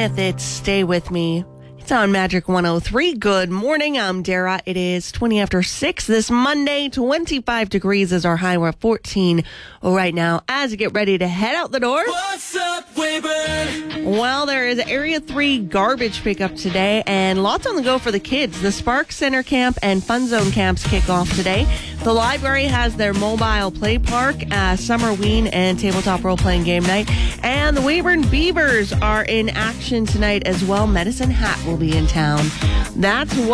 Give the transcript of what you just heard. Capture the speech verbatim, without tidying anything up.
Smith. It's Stay With Me. It's on Magic one oh three. Good morning. I'm Dara. It is twenty after six this Monday. twenty-five degrees is our high. We're at fourteen right now as you get ready to head out the door. What's up, Wayburn? Well, there is Area three garbage pickup today and lots on the go for the kids. The Spark Center Camp and Fun Zone camps kick off today. The library has their mobile play park, uh, summer ween, and tabletop role-playing game night. And the Weyburn Beavers are in action tonight as well. Medicine Hat will be in town. That's what